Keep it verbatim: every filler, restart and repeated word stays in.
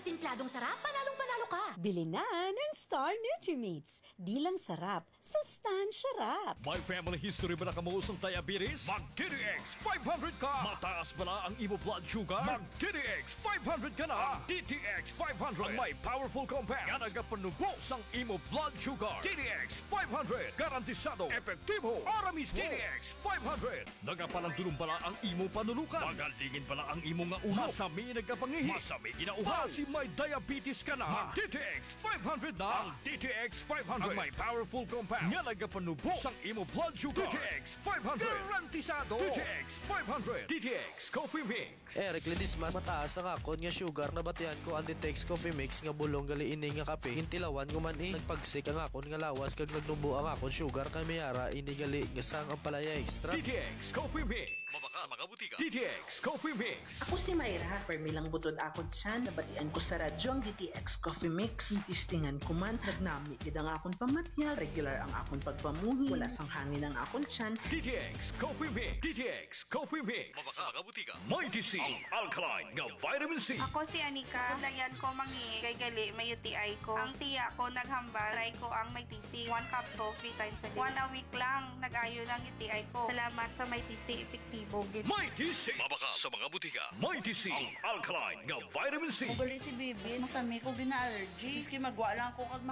sa timpladong sarap, panalong panalo ka. Bili na ng Star Nutrimates. Di lang sarap, sustansya rap. May family history ba na kamuusong diabetes? Mag-T D X five hundred ka! Mataas ba na ang imo blood sugar? Mag-T D X five hundred ka na! Ang D T X five hundred ang may powerful compound nga nagapanubos ang imo blood sugar. D T X five hundred garantisado, epektibo, para mismo. D T X five hundred nagapalandulong bala ang imo panulukan. Magalingin bala ang imo nga ulo. Masami nagkapangihi. Masami ginauhaw. Kasi may diabetes ka na. D T X five hundred na. Ang D T X five hundred ang may powerful compound nga nagapanubos ang imo blood sugar. D T X five hundred garantisado. D T X five hundred. D T X Coffee Mix. Eric Ledismas, mataas ang akon nga sugar na batihan ko ang D T X Coffee Mix nga bulong gali ini nga kape. Hintilawan ko man eh. Nagpagsik ang akon nga lawas kag nagnubo ang akon sugar kay mayara ini gali nga sang ang palaya extra. D T X Coffee Mix. Mabaka mga butika. D T X Coffee Mix. Ako si Mayra, permilang butod akon siya, nabatian ko sa radyo ang D T X Coffee Mix. Tistingan ko man, nagnami kid ang akon pamatya, regular ang akon pagpamuhi, wala sang hangin ang akon siyan. D T X Coffee Mix. D T X Coffee Mix. Mabaka mga butika. Mighty C. Ang alkaline nga vitamin C. Ako si Anika. Kulayan ko mangi kay gali may U T I ko. Ang tiya ko naghambal. Try ko ang may T C. One capsule, three times a day. One a week lang. Nag-ayo ng U T I ko. Salamat sa may T C. Epektibo. Mighty C. Mabaka sa mga butika. Mighty C. Ang alkaline nga vitamin C. Ugali si Bibi, masami ko gina-allergy. Maski magwa lang ako kag